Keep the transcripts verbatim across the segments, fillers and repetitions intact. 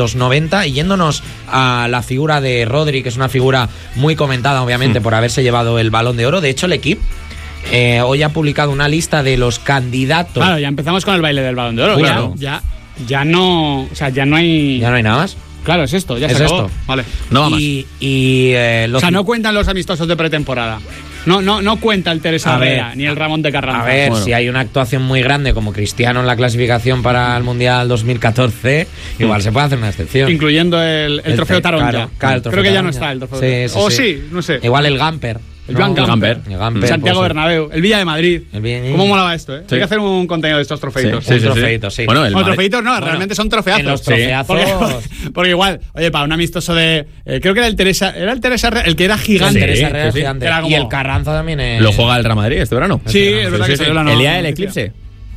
novecientos noventa. Y yéndonos a la figura de Rodri, que es una figura muy comentada, obviamente, mm. por haberse llevado el Balón de Oro. De hecho, el equipo eh, hoy ha publicado una lista de los candidatos. Claro, ya empezamos con el baile del Balón de Oro. Claro. Ya, ya no... O sea, ya no hay... Ya no hay nada más. Claro, es esto, ya es se acabó. Esto. Vale. No va más. Y, y, eh, o sea, no cuentan los amistosos de pretemporada. No, no, no cuenta el Teresa Herrera ni el Ramón de Carranza. A ver, bueno. si hay una actuación muy grande como Cristiano en la clasificación para el Mundial dos mil catorce, mm. igual se puede hacer una excepción. Incluyendo el, el, el trofeo Taronja. Claro, claro, el trofeo Creo que ya no Taronja. está el trofeo. Sí, sí, o sí. sí, no sé. Igual el Gamper. El Joan no, Gamper. Gamper. El Gamper. Santiago pues, Bernabéu. El Villa de Madrid. El Villa... ¿Cómo molaba esto, eh? Sí. Hay que hacer un contenido de estos trofeitos. Sí, sí, un trofeito, sí. sí. Bueno, el Bueno, Madrid... trofeitos no, bueno, realmente son trofeazos. En los trofeazos. Sí. Porque, porque igual, oye, para un amistoso de. Eh, creo que era el Teresa. ¿Era el Teresa el que era gigante? El Teresa Herrera sí, sí. gigante. Era como... Y el Carranza también es. Lo juega el Real Madrid este verano. Sí, este es verdad sí, que sí, salió sí. la El día del noticia. eclipse.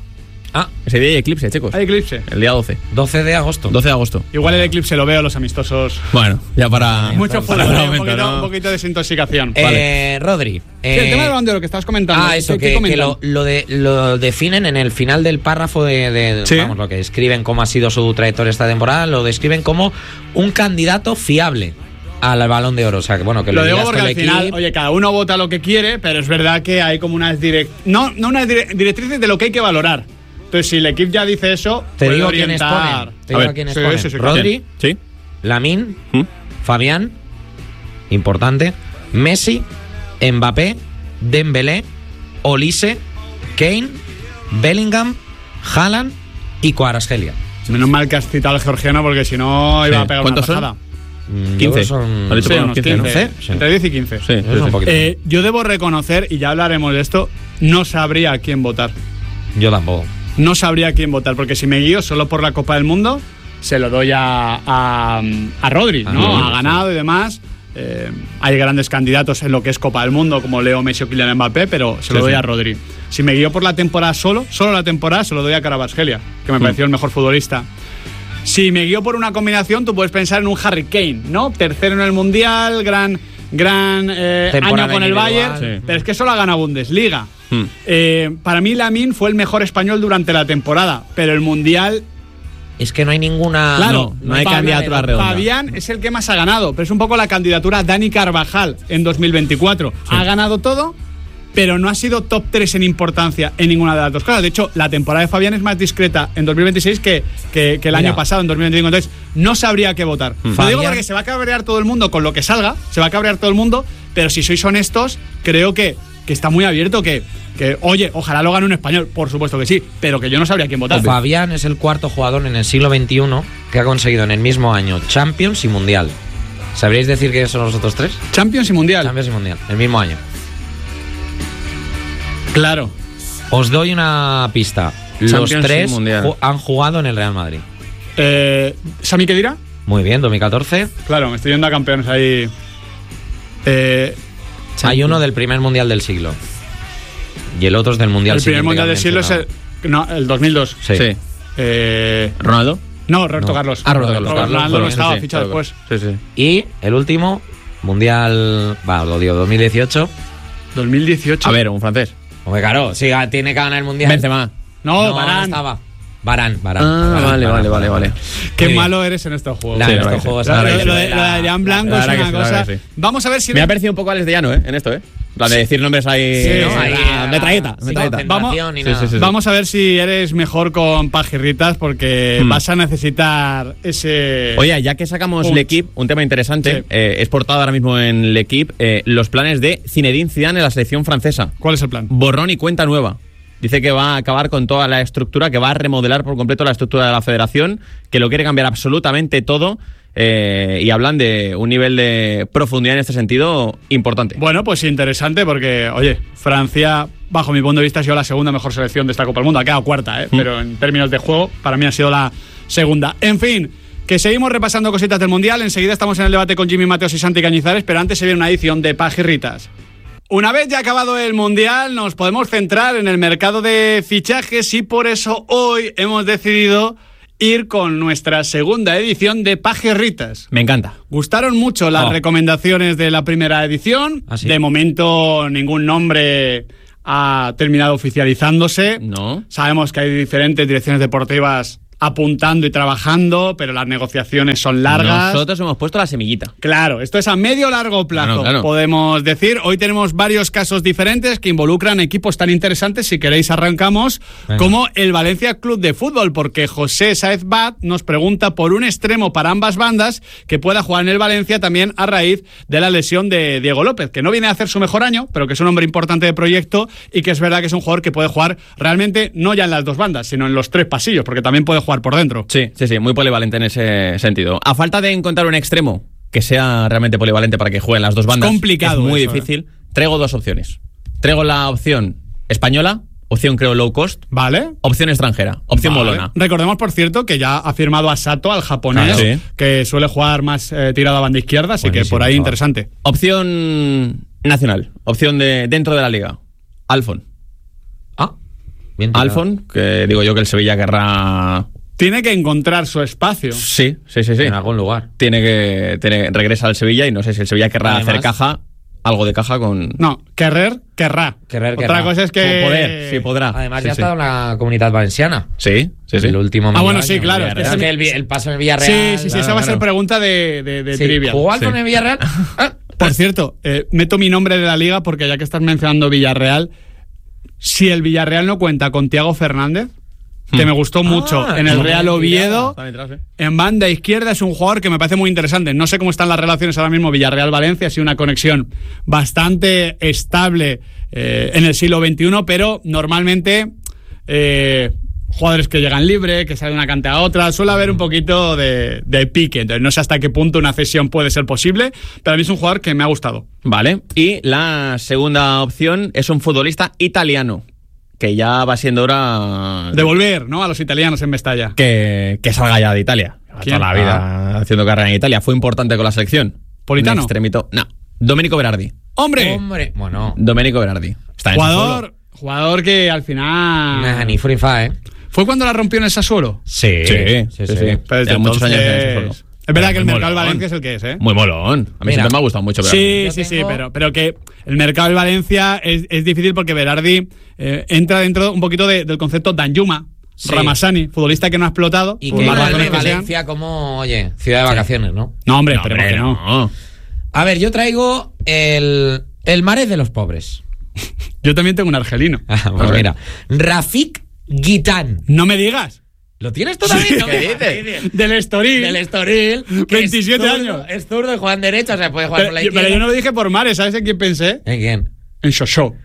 Ah, ese día hay eclipse, chicos. Hay eclipse. El día doce. doce de agosto. doce de agosto. Igual el eclipse lo veo los amistosos. Bueno, ya para. Mucho para fútbol, el un, momento, poquito, ¿no? un poquito de desintoxicación. Eh, Vale. Rodri. Eh, Sí, el tema del Balón de Oro que estabas comentando. Ah, eso, ¿Qué, que, qué que lo, lo, de, lo definen en el final del párrafo de, de Sí. vamos, lo que describen cómo ha sido su trayectoria esta temporada, lo describen como un candidato fiable al Balón de Oro. O sea, que bueno, que Lo lo digo digas porque tú al el final, equipo. oye, cada uno vota lo que quiere, pero es verdad que hay como unas direct... no, no unas dire- directrices de lo que hay que valorar. Entonces, si el equipo ya dice eso, Te puede digo quiénes orientar. ponen. Te A digo ver, quiénes sí, ponen. sí, sí, Rodri, Sí. Lamine, ¿Mm? Fabián, importante, Messi, Mbappé, Dembélé, Olise, Kane, Bellingham, Haaland y Kvaratskhelia. Menos mal que has citado al georgiano porque si no iba Sí. a pegar una ¿Cuántos son? pasada. Mm, quince. yo son- Has dicho Sí, por unos quince, ¿no? quince. Sí. Entre diez y quince. Sí, Yo sí, son un sí. poquito. Eh, yo debo reconocer, y ya hablaremos de esto, no sabría a quién votar. Yo tampoco. No sabría a quién votar, porque si me guío solo por la Copa del Mundo, se lo doy a, a, a Rodri, A ¿no? Rodri, ha ganado y demás. Eh, hay grandes candidatos en lo que es Copa del Mundo, como Leo Messi o Kylian Mbappé, pero se lo Sí, doy sí. a Rodri. Si me guío por la temporada solo, solo la temporada, se lo doy a Kvaratskhelia, que me Mm. pareció el mejor futbolista. Si me guío por una combinación, tú puedes pensar en un Harry Kane, ¿no? Tercero en el Mundial, gran, gran eh, Temporada año con el individual. Bayern, Sí. pero es que solo ha ganado Bundesliga. Mm. Eh, para mí Lamine fue el mejor español durante la temporada, pero el Mundial... Es que no hay ninguna. Claro, no hay Fabián- candidatura redonda. Fabián es el que más ha ganado, pero es un poco la candidatura Dani Carvajal en dos mil veinticuatro. Ha ganado todo, pero no ha sido top tres en importancia en ninguna de las dos cosas. De hecho, la temporada de Fabián es más discreta en dos mil veintiséis que, que, que el Mira. año pasado, en dos mil veinticinco. Entonces, no sabría qué votar. Lo digo Fabián- porque se va a cabrear todo el mundo con lo que salga, se va a cabrear todo el mundo, pero si sois honestos, creo que, que está muy abierto, que, que, oye, ojalá lo gane un español, por supuesto que sí, pero que yo no sabría quién votar. Fabián es el cuarto jugador en el siglo veintiuno que ha conseguido en el mismo año Champions y Mundial. ¿Sabríais decir quiénes son los otros tres? Champions y Mundial. Champions y Mundial, el mismo año. Claro. Os doy una pista. Los Champions y tres Mundial. ju- han jugado en el Real Madrid. Eh, ¿Sami Khedira? Muy bien, dos mil catorce. Claro, me estoy yendo a campeones ahí. Eh, Hay uno del primer Mundial del siglo. Y el otro es del Mundial el primer siguiente mundial que del han siglo es el. mencionado. No, el dos mil dos. Sí. Sí. Eh, ¿Ronaldo? no, Roberto No. Carlos. Ah, Roberto Carlos. Robert Carlos, Ronaldo no sí, estaba sí, fichado claro. después. Sí, sí. Y el último, Mundial. Va, lo digo, dos mil dieciocho. dos mil dieciocho. A ver, un francés. Hombre, claro, sí, tiene que ganar el Mundial. Benzema. No, no, Varane. no estaba. Varane, Varane. Ah, Varane, vale, Varane, vale, vale, vale. Qué Muy bien. malo eres en estos juegos. Nah, Sí, en la estos verdad juegos. que Lo, sí. de- verdad que lo sí. de, lo de Adrián Blanco La es verdad una que sí, la cosa. verdad que sí. Vamos a ver si. Me ha parecido un poco Alex de Llano, ¿eh? En esto, ¿eh? La de decir nombres ahí. Sí, eh, no, ahí, la- eh, metralleta, sin metralleta. concentración ni Sí, nada. sí, sí, sí. Vamos a ver si eres mejor con pajirritas porque Hmm. vas a necesitar ese. Oye, ya que sacamos Punch. L'Equipe, un tema interesante, Sí. eh, es portada ahora mismo en L'Equipe, eh, los planes de Zinedine Zidane en la selección francesa. ¿Cuál es el plan? Borrón y cuenta nueva. Dice que va a acabar con toda la estructura, que va a remodelar por completo la estructura de la federación, que lo quiere cambiar absolutamente todo, eh, y hablan de un nivel de profundidad en este sentido importante. Bueno, pues interesante porque, oye, Francia, bajo mi punto de vista, ha sido la segunda mejor selección de esta Copa del Mundo. Ha quedado cuarta, ¿eh? Mm. Pero en términos de juego, para mí ha sido la segunda. En fin, que seguimos repasando cositas del Mundial. Enseguida estamos en el debate con Jimmy Mateos y Santi Cañizares, pero antes se viene una edición de Pajirritas. Una vez ya acabado el Mundial, nos podemos centrar en el mercado de fichajes y por eso hoy hemos decidido ir con nuestra segunda edición de Pajirritas. Me encanta. Gustaron mucho las Oh. recomendaciones de la primera edición. ¿Ah, sí? De momento ningún nombre ha terminado oficializándose. No. Sabemos que hay diferentes direcciones deportivas apuntando y trabajando, pero las negociaciones son largas. Nosotros hemos puesto la semillita. Claro, esto es a medio largo plazo, Claro, claro. podemos decir. Hoy tenemos varios casos diferentes que involucran equipos tan interesantes. Si queréis arrancamos, Venga. como el Valencia Club de Fútbol, porque José Sáez Bat nos pregunta por un extremo para ambas bandas que pueda jugar en el Valencia también a raíz de la lesión de Diego López, que no viene a hacer su mejor año, pero que es un hombre importante de proyecto y que es verdad que es un jugador que puede jugar realmente no ya en las dos bandas, sino en los tres pasillos, porque también puede jugar por dentro. Sí, sí, sí, muy polivalente en ese sentido. A falta de encontrar un extremo que sea realmente polivalente para que jueguen las dos bandas, complicado es muy eso, difícil. Traigo dos opciones. Traigo la opción española, opción creo low cost, ¿Vale? opción extranjera, opción Vale. molona. Recordemos, por cierto, que ya ha firmado a Sato, al japonés, Claro. Sí. que suele jugar más eh, tirado a banda izquierda, así Buenísimo, que por ahí chaval. interesante. Opción nacional, opción de dentro de la liga. Alfon. Ah, bien tirado. Alfon, que digo yo que el Sevilla querrá... Tiene que encontrar su espacio. Sí, sí, sí, sí. En algún lugar. Tiene que tiene, regresa al Sevilla y no sé si el Sevilla querrá Además- hacer caja, algo de caja con... No, querrer, querrá. Querrer, Otra querrá. cosa es que... Con poder, sí, podrá. Además, Sí, ya ha sí. estado en la Comunidad Valenciana. Sí, sí, sí. El último Ah, medio bueno, año. sí, claro, Es es que que se- el, vi- el paso en el Villarreal. Sí, sí, sí, esa va a ser claro. pregunta de, de, de Sí, trivia. ¿jugó Alfon Sí. en el Villarreal? Ah, Por cierto, eh, meto mi nombre de la liga porque ya que estás mencionando Villarreal, si el Villarreal no cuenta con Thiago Fernández, que me gustó mucho Ah, en el no Real me he Oviedo, Está detrás, ¿eh? en banda izquierda es un jugador que me parece muy interesante. No sé cómo están las relaciones ahora mismo Villarreal-Valencia, ha sido una conexión bastante estable eh, en el siglo veintiuno, pero normalmente eh, jugadores que llegan libre, que salen de una cante a otra, suele haber un poquito de, de pique. Entonces no sé hasta qué punto una cesión puede ser posible, pero a mí es un jugador que me ha gustado. Vale. Y la segunda opción es un futbolista italiano, que ya va siendo hora Devolver, ¿no?, a los italianos en Mestalla. que, que salga ya de Italia. ¿Quién? Toda la vida haciendo carrera en Italia. Fue importante con la selección. ¿Politano? Un extremito. No. Domenico Berardi. ¡Hombre! Hombre, bueno. Domenico Berardi. Está en Jugador, jugador que al final... Nah, ni frifa, ¿eh? ¿Fue cuando la rompió en el Sassuolo? Sí, Sí, sí, sí. Pero desde Lleva muchos años en entonces- ese solo. Es verdad que el Muy mercado del molón. Valencia es el que es, ¿eh? Muy molón. A mí Mira. siempre me ha gustado mucho Berardi. Sí, Yo sí, sí, tengo- pero, pero que el mercado del Valencia es, es difícil porque Berardi eh, entra dentro un poquito de- del concepto Danjuma, Sí. Ramassani, futbolista que no ha explotado. Y por que las igual razones de que sean. Valencia como, oye, ciudad de vacaciones, ¿no? No, hombre, No, esperemos hombre, que no. no. A ver, yo traigo el, el Mares de los pobres. Yo también tengo un argelino. Ah, pues mira, Rafik Guitán. No me digas. ¿Lo tienes tú también? No ¿Qué me dices? fastidies. Del Estoril. Del Estoril. que es veintisiete zurdo, años. Es zurdo y juega en derecha, o sea, puede jugar Pero, por la yo- izquierda. pero yo no lo dije por Mares, ¿sabes en quién pensé? ¿En quién? En Shosho.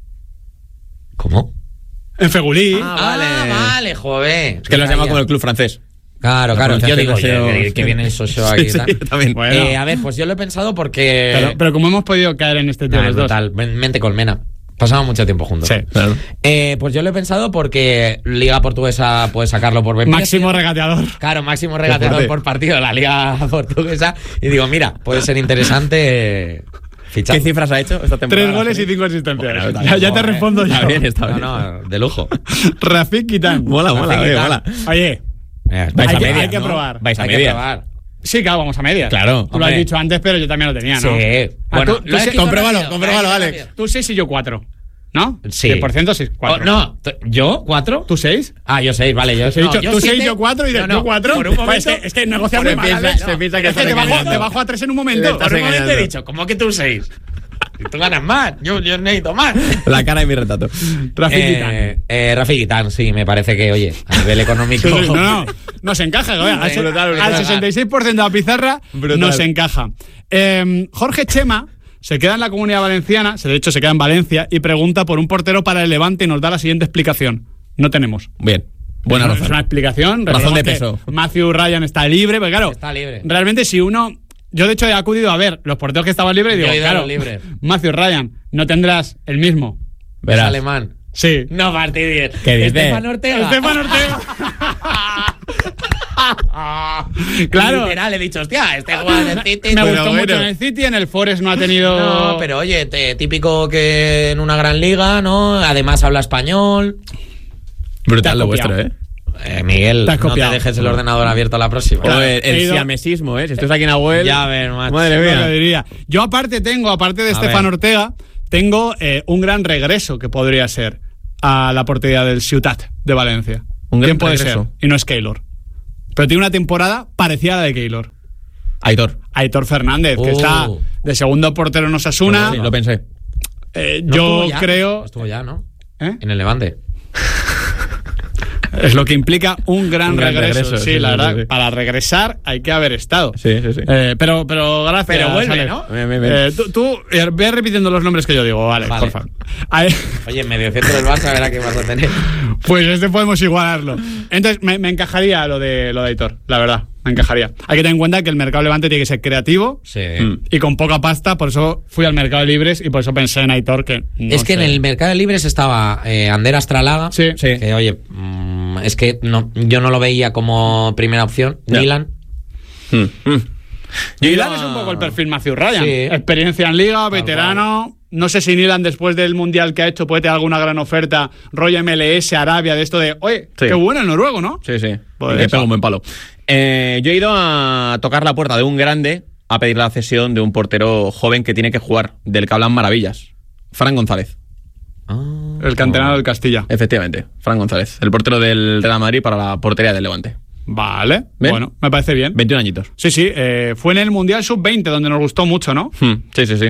¿Cómo? En Fegulí. Ah, Ah, vale. vale, joder. Es que lo has llamado como el club francés. Claro, claro. La Yo digo, pronunciación oye, ha que, sido- que viene eso show aquí. Sí, sí, y tal. yo también. Bueno. Eh, a ver, pues yo lo he pensado porque. Pero, pero como hemos podido caer en este tío Nah, los es dos. brutal. Men- Mente colmena. Pasamos mucho tiempo juntos. Sí. Claro. Eh, pues yo lo he pensado porque Liga Portuguesa puede sacarlo por veinte. Máximo regateador. Claro, máximo regateador fuerte. por partido de la Liga Portuguesa. Y digo, mira, puede ser interesante fichar. ¿Qué cifras ha hecho esta temporada? Tres goles y cinco asistencias. Bueno, está ya, ya te bien, respondo Está yo. bien, está No, bien. no, de lujo. Rafik Guitán. Mola, mola, Rafik oye, Guitán. mola. Oye, Eh, Vais hay a que- media, hay que ¿no? probar. Vais a hay que media. probar. sí, claro, vamos a medias. Claro. Tú lo has Hombre. dicho antes, pero yo también lo tenía, ¿no? Sí. Ah, Bueno, tú- tú lo he sí- escrito compruébalo, rápido, compruébalo, rápido, Alex. rápido. Tú seis y yo cuatro. ¿No? Sí. cien por ciento sí, cuatro. Oh, no, t- ¿yo? ¿Cuatro? ¿Tú seis? Ah, yo seis, vale. Yo, Te he no, dicho, yo tú seis, siete. yo cuatro y No, de no, tú cuatro. Por un Pues momento, es que, es que negocia por muy un mal, piensa- Alex. se piensa que Es que estás te bajo, engañando. te bajo a tres en un Le momento. estás Por un momento engañando. he he dicho. dicho, ¿cómo que tú seis? Y tú ganas más. Yo, yo necesito más. La cara de mi retrato. Rafik Eh, Guitán. eh, Rafik Guitán, sí, me parece que, oye, a nivel económico. Sí, sí, no, no, nos encaja, oye, al, Sí, brutal, brutal. al sesenta y seis por ciento de la pizarra Brutal. nos encaja. Eh, Jorge Chema se queda en la Comunidad Valenciana, se- de hecho se queda en Valencia, y pregunta por un portero para el Levante y nos da la siguiente explicación. No tenemos. Bien. Buena Es razón. una explicación. Razón de Recordemos peso. que Matthew Ryan está libre, pero claro, Está libre. realmente si uno... Yo de hecho he acudido a ver los porteros que estaban libres y Yo digo, he ido a claro, los libres. Matthew Ryan, no tendrás el mismo. Es Verás. alemán. Sí. No fastidies. ¿Qué dices? Estefan Ortega. Estefan Ortega. Claro. Literal, he dicho, hostia, este juega en el City. Me Pero gustó bueno. mucho en el City, en el Forest no ha tenido... No, pero oye, te- típico que en una gran liga, ¿no? Además habla español. Brutal Te lo has vuestro, copiado. ¿eh? Eh, Miguel, Te has no te copiado. dejes el ordenador abierto a la próxima. Claro. Joder, el he ido- siamesismo, ¿eh? Si estás aquí en Abuel. Ya ves, macho. Madre Lo que mía. diría. Yo aparte tengo, aparte de A Estefan ver. Ortega, tengo eh, un gran regreso que podría ser a la portería del Ciutat de Valencia. Un gran ¿Quién puede regreso. ser? Y no es Keylor. Pero tiene una temporada parecida a la de Keylor. Aitor. Aitor Fernández, que Oh. está de segundo portero en Osasuna. Sí, lo pensé. Eh, ¿No yo estuvo ya? creo... Estuvo ya, ¿no? ¿Eh? En el Levante. Es lo que implica un gran, Un gran regreso. regreso, Sí, sí, la sí, verdad, sí. para regresar hay que haber estado. Sí, sí, sí. Eh, pero, pero gracias. Pero vuelve, Alex. ¿no? Bien, bien, bien. Eh, tú, tú eh, ve repitiendo los nombres que yo digo, Alex, Vale. por favor. Ay, Oye, en medio centro del Barça, verá qué vas a tener. pues este podemos igualarlo. Entonces, me, me encajaría lo de lo de Aitor, la verdad. Me encajaría. Hay que tener en cuenta que el mercado Levante tiene que ser creativo Sí. Mm. y con poca pasta, por eso fui al mercado de libres y por eso pensé en Aitor, que no es que sé. en el mercado de libres estaba eh, Ander Astralaga. Sí. Sí. Que, oye, mm, es que no, yo no lo veía como primera opción. Ya. Milan. Mm, mm. Yo Nilan iba- es un poco el perfil Matthew Ryan. Sí. Experiencia en liga, veterano. No sé si Nilan, después del mundial que ha hecho, puede tener alguna gran oferta. Rollo M L S, Arabia, de esto de, oye, Sí. qué bueno el noruego, ¿no? Sí, sí. Pues Y que eso. pega un buen palo. Eh, yo he ido a tocar la puerta de un grande a pedir la cesión de un portero joven que tiene que jugar, del que hablan maravillas. Fran González. Ah. El canterano del Castilla. Efectivamente, Fran González. El portero del Real Madrid para la portería del Levante. Vale, ¿Ven? bueno, me parece bien. veintiún añitos. Sí, sí, eh, fue en el Mundial sub veinte, donde nos gustó mucho, ¿no? Hmm, Sí, sí, sí.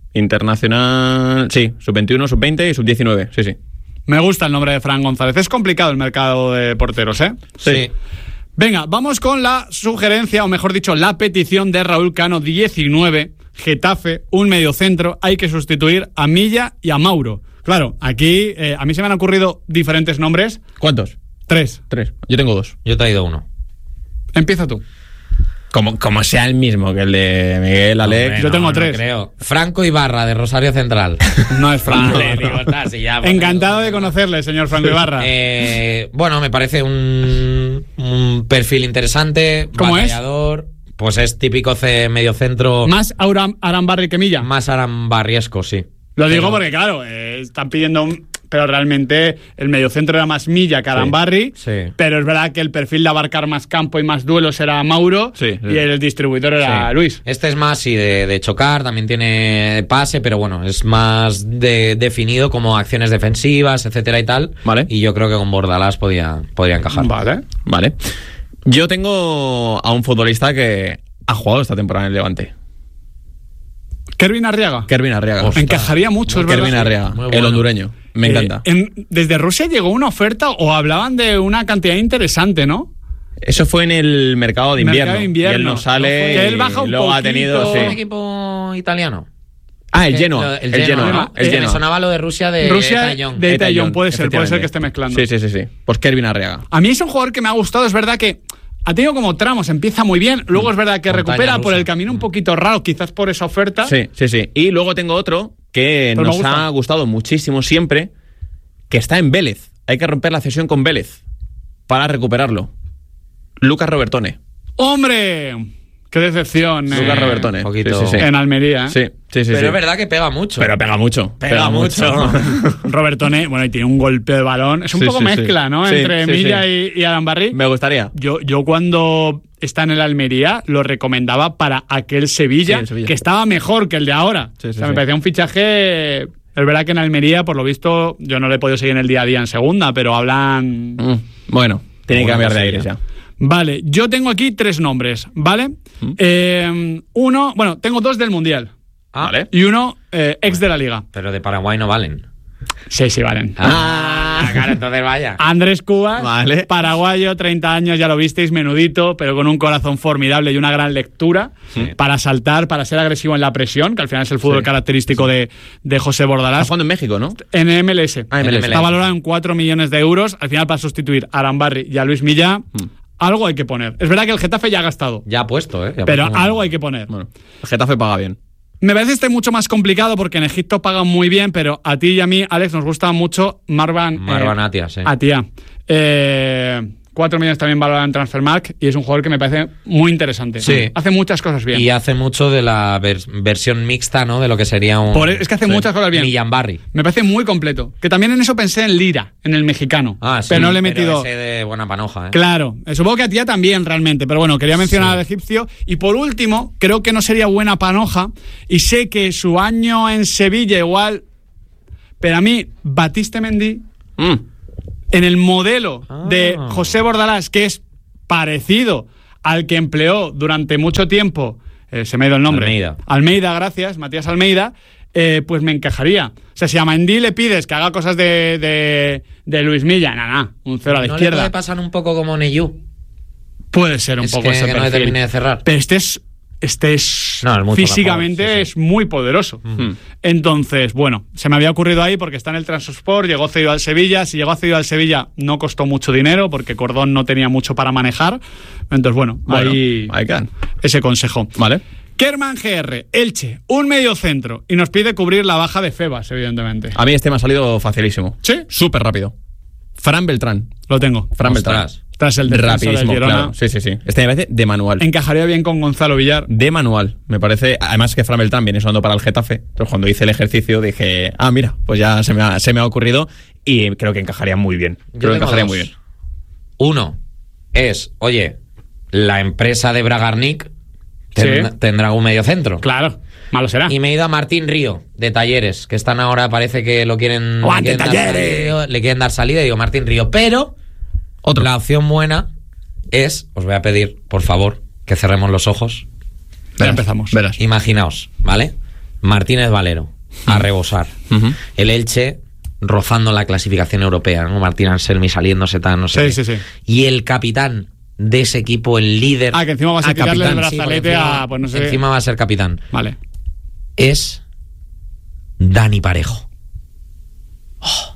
Internacional. Sí, sub veintiuno, sub veinte y sub diecinueve. Sí, sí. Me gusta el nombre de Fran González. Es complicado el mercado de porteros, ¿eh? Sí. Venga, vamos con la sugerencia, o mejor dicho, la petición de Raúl Cano, diecinueve, Getafe, un mediocentro. Hay que sustituir a Milla y a Mauro. Claro, aquí eh, a mí se me han ocurrido diferentes nombres. ¿Cuántos? Tres. Tres. Yo tengo dos. Yo he traído uno. Empieza tú. Como, como sea el mismo que el de Miguel, Alex. Hombre, yo tengo no, no tres. creo. Franco Ibarra, de Rosario Central. No es Franco. Vale, digo, está, sí, ya, vale. Encantado de conocerle, señor Franco Ibarra. Eh, bueno, me parece un, un perfil interesante. ¿Cómo es? Batallador. Pues es típico C medio centro. Más Aram, Arambarri que Milla. Más arambarriesco, sí. Lo digo Pero- porque, claro, eh, están pidiendo un... Pero realmente el mediocentro era más Milla que Arambarri. Sí. Pero es verdad que el perfil de abarcar más campo y más duelos era Mauro. Sí, sí. Y el distribuidor era Sí. Luis. Este es más sí, de, de chocar, también tiene pase, pero bueno, es más de, definido como acciones defensivas, etcétera y tal. Vale. Y yo creo que con Bordalás podía, podría encajar. Vale. Vale. Yo tengo a un futbolista que ha jugado esta temporada en el Levante. Kervin Arriaga. Kervin Arriaga. Ostras. Encajaría mucho, es Kervin verdad. Arriaga, Muy el bueno. hondureño. Me Eh, encanta. en- desde Rusia llegó una oferta o hablaban de una cantidad interesante, ¿no? Eso fue en el mercado de invierno. Mercado de invierno. Y él no sale. Que él baja un y luego ha poquito. tenido. ¿Es un sí. equipo italiano? Ah, el Eh, Genoa. lo- El Genoa, Genoa. ¿no? El Es que me Genoa. sonaba lo de Rusia de Rusia Taillon. de Eta Taillon, Young, puede ser, puede ser efectivamente. que esté mezclando. Sí, sí, sí, sí. Pues Kervin Arriaga. A mí es un jugador que me ha gustado, es verdad que ha tenido como tramos, empieza muy bien, luego es verdad que Montaña recupera por rusa. el camino un poquito raro, quizás por esa oferta. Sí, sí, sí. Y luego tengo otro que Pero me nos gusta. ha gustado muchísimo siempre, que está en Vélez. Hay que romper la cesión con Vélez para recuperarlo. Lucas Robertone. ¡Hombre! ¡Qué decepción! eh, Lucas Robertone. poquito. Sí, sí, sí. En Almería. ¿eh? Sí, sí, sí. Pero sí. es verdad que pega mucho. Pero pega mucho. Pega mucho. Robertone, bueno, y tiene un golpe de balón. Es un Sí, poco sí, sí. mezcla, ¿no? Sí, Entre sí, Milla sí. y, y Arambarri. Me gustaría. Yo, yo cuando está en el Almería lo recomendaba para aquel Sevilla, Sí, el Sevilla. que estaba mejor que el de ahora. Sí, sí, o sea, sí. me parecía un fichaje... Es verdad que en Almería, por lo visto, yo no le he podido seguir en el día a día en segunda, pero hablan... Mm, Bueno, tiene que Bueno, cambiar de sí, aires ya. ya. Vale, yo tengo aquí tres nombres, ¿vale? ¿Mm? Eh, uno, bueno, tengo dos del Mundial Ah, Vale. y uno eh, ex de la Liga. Pero de Paraguay no valen. Sí, sí, valen. Ah, claro, entonces vaya. Andrés Cubas, Vale. paraguayo, treinta años, ya lo visteis, menudito, pero con un corazón formidable y una gran lectura Sí. para saltar, para ser agresivo en la presión, que al final es el fútbol Sí. característico de, de José Está Bordalás. jugando en México, ¿no? En M L S. Ah, M L S. Está valorado en cuatro millones de euros. Al final, para sustituir a Arambarri y a Luis Milla, algo hay que poner. Es verdad que el Getafe ya ha gastado, Ya ha puesto, ¿eh? Ya ha pero puesto un- algo hay que poner. Bueno, el Getafe paga bien. Me parece este mucho más complicado porque en Egipto pagan muy bien, pero a ti y a mí, Alex, nos gusta mucho Marwan, Marwan eh, Atia, sí. Atia. Eh, cuatro millones también valorado en Transfermarkt y es un jugador que me parece muy interesante. Sí. Hace muchas cosas bien. Y hace mucho de la vers- versión mixta, ¿no? De lo que sería un... Por- es que hace muchas cosas bien. Millambarri. Me parece muy completo. Que también en eso pensé en Lira, en el mexicano. Ah, sí. pero no le he metido... ese de buena panoja, ¿eh? Claro, eh, supongo que a Tía también realmente, pero bueno, quería mencionar Sí. al egipcio. Y por último, creo que no sería buena panoja, y sé que su año en Sevilla igual, pero a mí, Batiste Mendy, Mm. en el modelo Ah. de José Bordalás, que es parecido al que empleó durante mucho tiempo, eh, se me ha ido el nombre. Almeida. Almeida, gracias, Matías Almeida, eh, pues me encajaría. O sea, si a Mendy le pides que haga cosas de, de, de Luis Milla, nada, nada, un cero a la ¿No le izquierda. puede pasar un poco como Neyu? Puede ser un Es poco que- ese que no perfil. le termine de cerrar. Pero este es, este es, No, es mucho físicamente mejor, sí, sí. es muy poderoso. Mm. Entonces, bueno, se me había ocurrido ahí porque está en el Transport, llegó cedido al Sevilla. Si llegó cedido al Sevilla, no costó mucho dinero porque Cordón no tenía mucho para manejar. Entonces, bueno, Bueno, ahí ahí quedan. ese consejo. Vale. Kerman G R, Elche, un medio centro. Y nos pide cubrir la baja de Febas, evidentemente. A mí este me ha salido facilísimo. ¿Sí? Súper rápido. Fran Beltrán. Lo tengo. Fran Ostras. Beltrán. Tras el descenso del Rapidísimo, Girona. claro. Sí, sí, sí. Este me parece de manual. Encajaría bien con Gonzalo Villar. De manual, me parece. Además que Fran Beltrán viene sonando para el Getafe. Entonces cuando hice el ejercicio dije, ah, mira, pues ya se me ha, se me ha ocurrido y creo que encajaría muy bien. Yo Creo que tengo encajaría dos. muy bien. Uno es, oye, la empresa de Bragarnik ten- Sí. tendrá un medio centro. Claro, malo será. Y me he ido a Martín Río, de Talleres, que están ahora, parece que lo quieren, ¡Aguante, le quieren dar Talleres! salida, le quieren dar salida, y digo Martín Río. Pero Otro. la opción buena es, os voy a pedir, por favor, que cerremos los ojos. Ya empezamos. Verás. Imaginaos, ¿vale? Martínez Valero, a rebosar. Ujú. El Elche rozando la clasificación europea, ¿no? Martín Anselmi saliéndose tan, no sé Sí, qué. sí, sí. Y el capitán de ese equipo, el líder... Ah, que encima vas a Ah, tirarle el capitán, sí, porque brazalete encima- a, pues no sé. Encima va a ser capitán. Vale. Es Dani Parejo. Oh,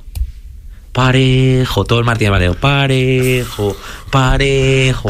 Parejo, todo el Martínez Valero. Parejo, Parejo.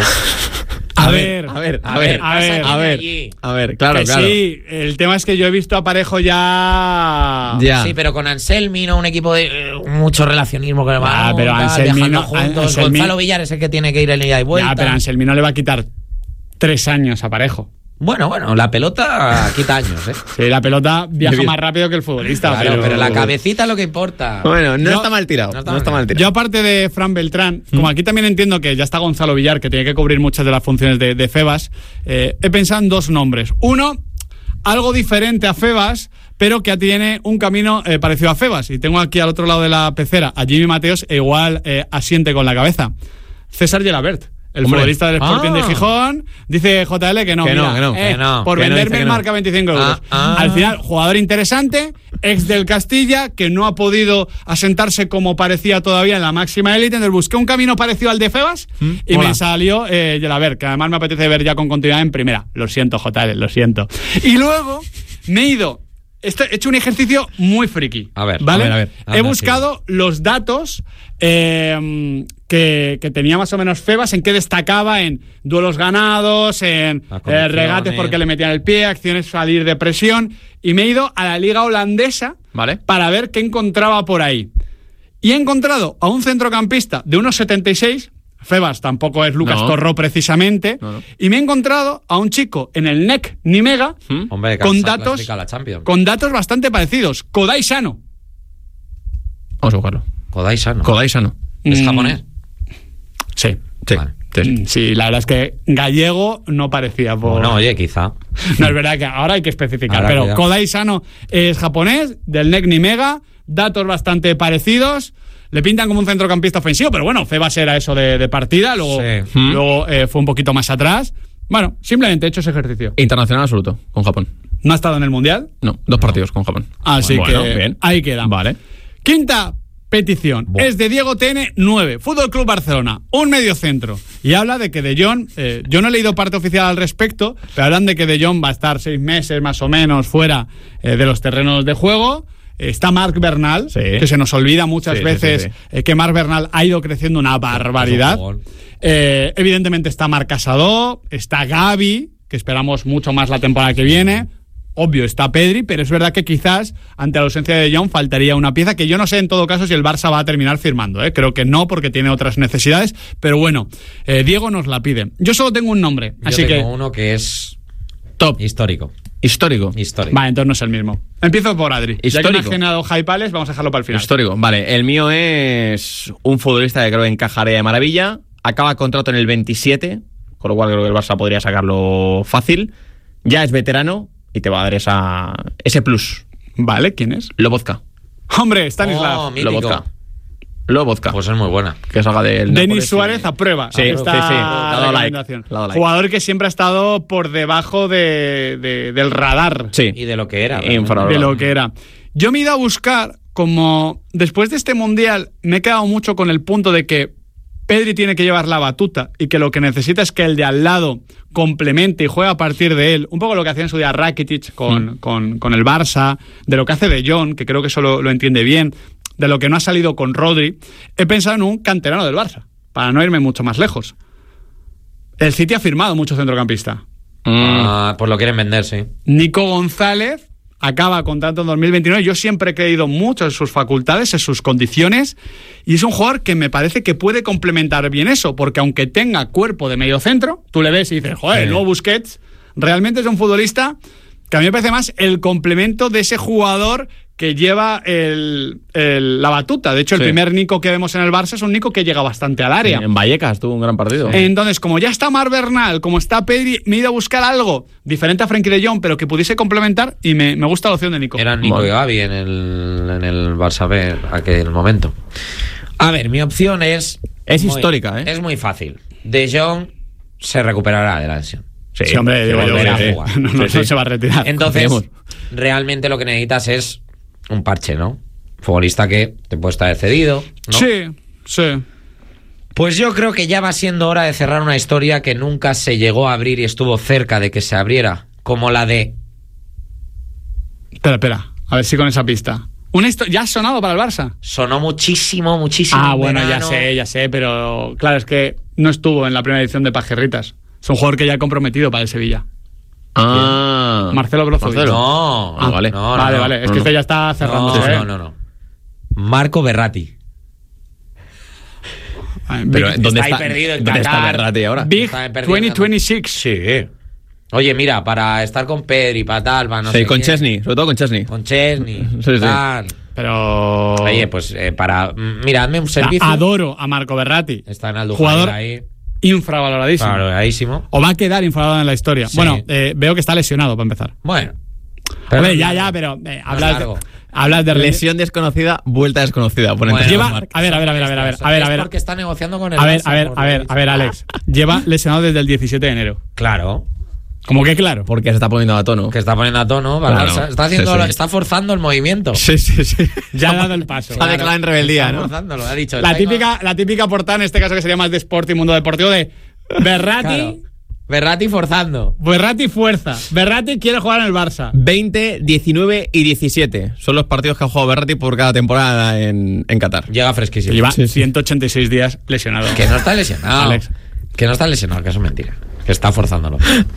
A ver, a ver, a ver, a ver, a ver, allí. a ver, claro, que claro. sí, el tema es que yo he visto a Parejo ya... Ya. Sí, pero con Anselmi, no un equipo de eh, mucho relacionismo que va, Ah, pero tal, Anselmi viajando no- juntos. Anselmi- Gonzalo Villar es el que tiene que ir en ida y vuelta. Ya, pero Anselmi no le va a quitar tres años a Parejo. Bueno, bueno, la pelota quita años, ¿eh? Sí, la pelota viaja Bien. más rápido que el futbolista. Claro, pero... pero la cabecita es lo que importa. Bueno, no Yo- está mal tirado. no No está está, mal mal tirado. Yo, aparte de Fran Beltrán, como aquí también entiendo que ya está Gonzalo Villar, que tiene que cubrir muchas de las funciones de, de Febas, eh, he pensado en dos nombres. Uno, algo diferente a Febas, pero que tiene un camino eh, parecido a Febas. Y tengo aquí al otro lado de la pecera a Jimmy Mateos, e igual eh, asiente con la cabeza. César Gelabert. El Hombre. futbolista del Sporting Ah. de Gijón dice J L que no, Que no, mira, que no, eh, que no, por que no, venderme dice que el no. marca veinticinco euros. Ah, ah. Al final, jugador interesante, ex del Castilla, que no ha podido asentarse como parecía todavía en la máxima élite. Entonces busqué un camino parecido al de Febas y mola. me salió eh, Gelabert, que además me apetece ver ya con continuidad en primera. Lo siento, J L, lo siento. Y luego me he ido. Este- he hecho un ejercicio muy friki. A ver, ¿vale? a ver, a ver. He Anda, buscado los datos eh, que, que tenía más o menos Febas, en qué destacaba en duelos ganados, en Las eh, condiciones. regates porque le metían el pie, acciones salir de presión. Y me he ido a la liga holandesa Vale. para ver qué encontraba por ahí. Y he encontrado a un centrocampista de unos setenta y seis. Febas tampoco es Lucas No. Torró precisamente. No, no. Y me he encontrado a un chico en el N E C Nimega ¿Mm? Hombre, que con se ha datos, clasificado a la Champions. con datos bastante parecidos. Kodai Sano. Vamos a buscarlo. Kodai Sano. Kodai Sano. ¿Es Mm. japonés? Sí. Sí. Vale. Sí, sí. Mm, Sí, la verdad es que gallego no parecía por... Bueno, oye, quizá. No, es verdad que ahora hay que especificar. Ahora, pero cuidado. Kodai Sano es japonés, del N E C Nimega, datos bastante parecidos. Le pintan como un centrocampista ofensivo, pero bueno, Febas era eso de, de partida, luego, Sí. luego eh, fue un poquito más atrás. Bueno, simplemente he hecho ese ejercicio. Internacional absoluto, con Japón. ¿No ha estado en el Mundial? No, dos partidos con Japón. Así Bueno, que bien. ahí queda. Vale. Quinta petición. Buah. Es de Diego T N nueve. Fútbol Club Barcelona. Un medio centro. Y habla de que De Jong, eh, yo no he leído parte oficial al respecto, pero hablan de que De Jong va a estar seis meses más o menos fuera eh, de los terrenos de juego. Está Marc Bernal, Sí. que se nos olvida muchas Sí, sí, veces sí, sí. eh, que Marc Bernal ha ido creciendo una barbaridad. Es un jugón. Eh, evidentemente está Marc Casado, está Gavi, que esperamos mucho más la temporada que viene. Obvio, está Pedri, pero es verdad que quizás ante la ausencia de De Jong faltaría una pieza que yo no sé en todo caso si el Barça va a terminar firmando. ¿eh? Creo que no, porque tiene otras necesidades, pero bueno, eh, Diego nos la pide. Yo solo tengo un nombre, Yo así tengo que... uno que es Top. histórico. Histórico. Histórico. Vale, entonces no es el mismo. Empiezo por Adri. Ya que me Histórico. has generado hypales, vamos a dejarlo para el final. Histórico. Vale, el mío es un futbolista que creo que encajaría de maravilla. Acaba contrato en el veintisiete, con lo cual creo que el Barça podría sacarlo fácil. Ya es veterano y te va a dar esa, ese plus. Vale, ¿quién es? Lobotka. Hombre, Stanislav. Oh, mítico. Lobotka. Lobotka. Pues es muy buena. Que salga del Denis Nápoles Suárez y- aprueba. Sí, esta sí, sí. Dado like, recomendación. dado like. Jugador que siempre ha estado por debajo de, de- del radar. Sí. Y de lo que era. Infravalorado. De lo que era. Yo me he ido a buscar, como después de este Mundial, me he quedado mucho con el punto de que Pedri tiene que llevar la batuta y que lo que necesita es que el de al lado complemente y juegue a partir de él. Un poco lo que hacía en su día Rakitic con, Mm. con, con el Barça, de lo que hace De Jong, que creo que eso lo, lo entiende bien, de lo que no ha salido con Rodri. He pensado en un canterano del Barça, para no irme mucho más lejos. El City ha firmado mucho centrocampista. Mm. Ah, pues lo quieren vender, sí. Nico González acaba contrato en dos mil veintinueve. Yo siempre he creído mucho en sus facultades, en sus condiciones, y es un jugador que me parece que puede complementar bien eso, porque aunque tenga cuerpo de medio centro, tú le ves y dices, joder, Sí. el nuevo Busquets realmente es un futbolista que a mí me parece más el complemento de ese jugador que lleva el, el- la batuta. De hecho, el Sí. primer Nico que vemos en el Barça es un Nico que llega bastante al área. En Vallecas tuvo un gran partido. Entonces, como ya está Mar Bernal, como está Pedri, me he ido a buscar algo diferente a Frenkie de Jong, pero que pudiese complementar, y me, me gusta la opción de Nico. Era Nico Vale. y Gavi en el, en el Barça B aquel momento. A ver, mi opción es... Es muy- histórica, ¿eh? Es muy fácil. De Jong se recuperará de la lesión. Sí, Sí, hombre, digo yo volverá que a jugar. no, no, Sí, sí. no se va a retirar. Entonces, confiemos. realmente lo que necesitas es un parche, ¿no? Futbolista que te puede estar cedido, ¿no? Sí, sí. Pues yo creo que ya va siendo hora de cerrar una historia que nunca se llegó a abrir y estuvo cerca de que se abriera, como la de... Espera, espera. A ver si con esa pista. Una histo- ¿Ya ha sonado para el Barça? Sonó muchísimo, muchísimo. Ah, en bueno, ya verano. sé, ya sé, pero claro, es que no estuvo en la primera edición de Pajerritas. Es un jugador que ya ha comprometido para el Sevilla. Ah. Marcelo Brozovic. Marcelo. No, Ah, vale. no, no, vale, no. vale. Es no, que no. este ya está cerrando. No, ¿eh? no, no, no. Marco Verratti. Ay, Pero Big, ¿dónde está ahí está, perdido en ¿dónde está Qatar. Berratti ahora? Big Está perdiendo. veinte veintiséis. Sí. Oye, mira, para estar con Pedri, para tal, para no sí, sé con qué. Chesney, sobre todo con Chesney. Con Chesney. Sí, sí. tal. Pero. Oye, pues eh, para... mm, Mira, hazme un O sea, servicio. adoro a Marco Verratti. Está en Aldo Jugador ahí. infravaloradísimo. Valoradísimo. O va a quedar infravalorado en la historia. Sí. Bueno, eh, veo que está lesionado para empezar. Bueno. Hombre, ya, ya, pero eh, hablas, de, largo. hablas de Lesión desconocida, vuelta desconocida. Pone Bueno, entre Lleva, las marcas. a ver, a ver, a ver, a ver, a ver, a ver, a Es ver, porque está negociando con el a ver, Barça, a ver, por a lo ver, visto. a ver, Alex. Lleva lesionado desde el diecisiete de enero. Claro. Como que claro. Porque se está poniendo a tono. Que está poniendo a tono para el Claro. Barça. Está haciendo, Sí, sí. está forzando el movimiento. Sí, sí, sí. Ya ha dado el paso. Está declarado en rebeldía, Está ¿no? forzándolo, ha dicho. La está típica, la típica portada en este caso que sería más de sport y mundo deportivo de Berratti, Claro. Verratti forzando. Berratti fuerza. Berratti quiere jugar en el Barça. veinte, diecinueve y diecisiete son los partidos que ha jugado Berratti por cada temporada en, en Qatar. Llega fresquísimo. Lleva Sí, sí. ciento ochenta y seis días lesionado. Que no está lesionado. Alex. Que no está lesionado, que eso es mentira. Que está forzándolo.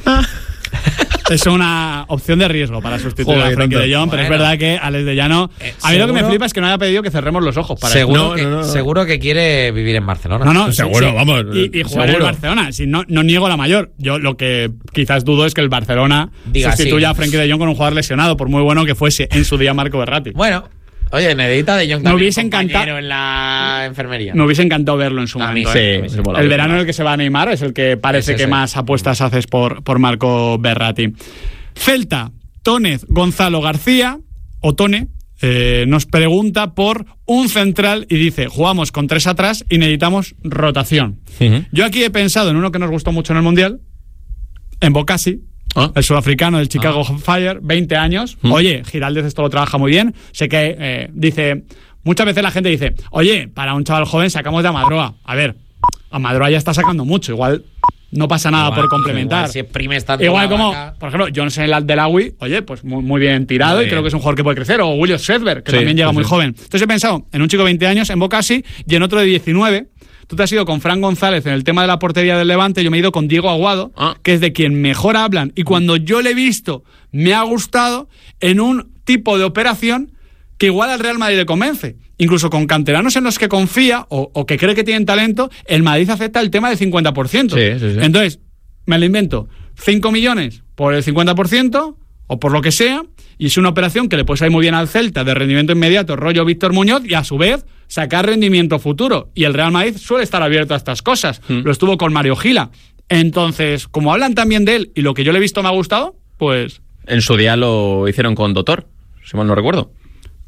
Es una opción de riesgo para sustituir Joder, a Frenkie tanto. de Jong, pero es Bueno. verdad que Alex de Llano. Eh, a mí lo que me seguro- flipa es que no haya pedido que cerremos los ojos para Seguro, No, que, no, no, no. seguro que quiere vivir en Barcelona. No, no, Seguro, sí, vamos, Y, y jugar en el seguro. Barcelona. Si no, no niego la mayor. Yo lo que quizás dudo es que el Barcelona Diga sustituya sí. a Frenkie de Jong con un jugador lesionado, por muy bueno que fuese en su día Marco Verratti. Bueno, oye, necesita de Jong Me también hubiese un compañero encantado- en la enfermería. Me hubiese encantado verlo en su A mí momento. sí, ¿eh? Sí, sí, sí, mola, El mola. verano en el que se va a Neymar es el que parece Ese, que ese. más apuestas haces por, por Marco Verratti. Celta, Tónez, Gonzalo García, o Tone, eh, nos pregunta por un central y dice, jugamos con tres atrás y necesitamos rotación. Ujú. Yo aquí he pensado en uno que nos gustó mucho en el Mundial, en Bocasi, Ah. el sudafricano del Chicago Fire, veinte años. Mm. Oye, Giraldez esto lo trabaja muy bien. Sé que eh, dice, muchas veces la gente dice, oye, para un chaval joven sacamos de Amadroa. A ver, Amadroa ya está sacando mucho, igual no pasa nada Igual- por complementar. igual si exprimes tanto Igual la como, vaca. por ejemplo, Johnson el Aldelawi, oye, pues muy, muy bien tirado Muy y bien. creo que es un jugador que puede crecer. O William Sedberg, que Sí, también llega sí, muy sí. joven. Entonces he pensado en un chico de veinte años, en Bocasi, y en otro de diecinueve. Tú te has ido con Fran González en el tema de la portería del Levante, yo me he ido con Diego Aguado, Ah. que es de quien mejor hablan. Y cuando yo le he visto, me ha gustado en un tipo de operación que igual al Real Madrid le convence. Incluso con canteranos en los que confía o, o que cree que tienen talento, el Madrid acepta el tema del cincuenta por ciento. Sí, sí, sí. Entonces, me lo invento. cinco millones por el cincuenta por ciento o por lo que sea, y es una operación que le puede salir muy bien al Celta de rendimiento inmediato, rollo Víctor Muñoz, y a su vez sacar rendimiento futuro. Y el Real Madrid suele estar abierto a estas cosas. Mm. Lo estuvo con Mario Gila. Entonces, como hablan también de él y lo que yo le he visto me ha gustado, pues... En su día lo hicieron con Dotor, si mal no recuerdo.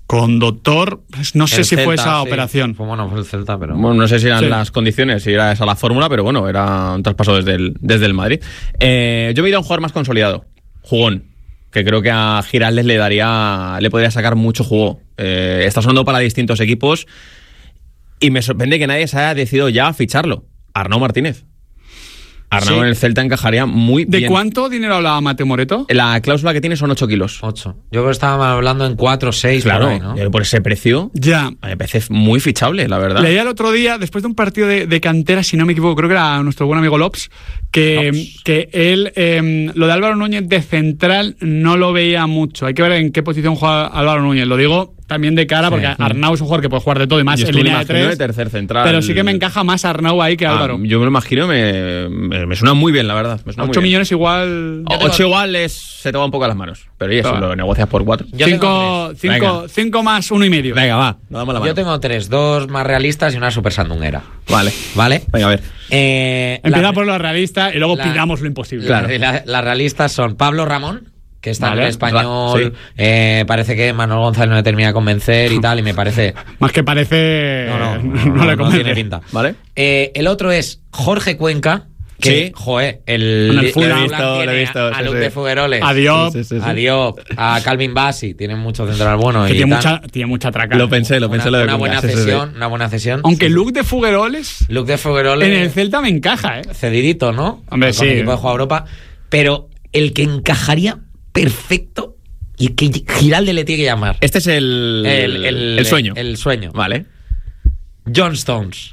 Con doctor, no sé El si Celta, fue esa sí. operación. Fue, bueno, fue el Celta, pero... Bueno, no sé si eran Sí. las condiciones, si era esa la fórmula, pero bueno, era un traspaso desde el, desde el Madrid. Eh, yo me he ido a un jugador más consolidado, jugón, que creo que a Giraldez le daría, le podría sacar mucho jugo. Eh, está sonando para distintos equipos y me sorprende que nadie se haya decidido ya a ficharlo. Arnau Martínez. Arnau Sí. en el Celta encajaría muy ¿De bien. cuánto dinero hablaba Mateo Moreto? La cláusula que tiene son ocho kilos. ocho. Yo creo que estábamos hablando en cuatro, seis, Claro, por ahí, ¿no? eh, por ese precio Ya. me parece muy fichable, la verdad. Leía el otro día, después de un partido de, de cantera, si no me equivoco, creo que era nuestro buen amigo Lops, que, Lops. que él, eh, lo de Álvaro Núñez de central no lo veía mucho. Hay que ver en qué posición juega Álvaro Núñez. Lo digo también de cara, porque Arnau es un jugador que puede jugar de todo y más Yo en estuve línea de imaginando tres. de tercer central. Pero sí que me encaja más Arnau ahí que Ah, Álvaro. yo me lo imagino, me, me, me suena muy bien, la verdad. Me suena muy ocho bien. millones igual. O- ocho igual es, se te va un poco a las manos. Pero y eso, Claro. lo negocias por cuatro. Yo tengo cinco, tres. cinco, Venga. cinco más uno y medio. Venga, va, nos damos la mano. Yo tengo tres, dos más realistas y una súper sandunguera. Vale, ¿Vale? venga, a ver. Eh, Empieza la- por lo realista y luego la- pidamos lo imposible. Claro. la- las realistas son Pablo Ramón, que está Vale, en el español. ra- sí. eh, parece que Manuel González no le termina de convencer y tal, y me parece. Más que parece. No, no, no, no, le no convence. tiene pinta. ¿Vale? Eh, el otro es Jorge Cuenca, que, Sí. joder, el. En el el Fulham. Fulham Lo he visto, lo he tiene visto, A, a sí, Luke sí. de Fugueroles. A Diop, Sí, sí, sí, sí. A Diop, a Calvin Bassi, tienen mucho central bueno. que y tiene tal. mucha, tiene mucha traca. Lo pensé, lo Una, pensé lo de una Cuenca, buena sí, sí, sí. cesión, una buena cesión. Aunque Sí, sí. Luke de Fugueroles Luke de Fugueroles. en el Celta me encaja, ¿eh? Cedidito, ¿no? Hombre, Con sí. equipo de juego a Europa. Pero el que encajaría perfecto y que Giralde le tiene que llamar. Este es el, El, el- el sueño. El, sueño. Vale. John Stones.